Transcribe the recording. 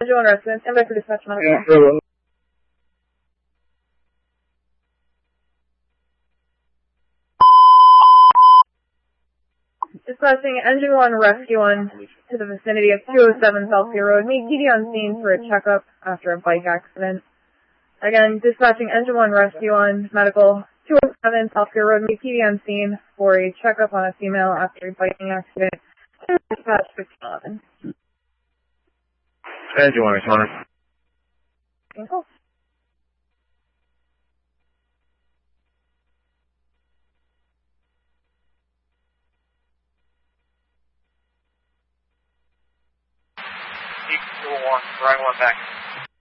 Engine 1 residents, stand by for dispatch medical. Yeah, Dispatching Engine 1 Rescue 1 to the vicinity of 207 Southview Road. Meet PD on scene for a checkup after a bike accident. Again, dispatching Engine 1 Rescue 1 medical 207 Southview Road. Meet PD on scene for a checkup on a female after a biking accident. Dispatch 1511. Engine 1 responder. Cool. Keep 201, right one back.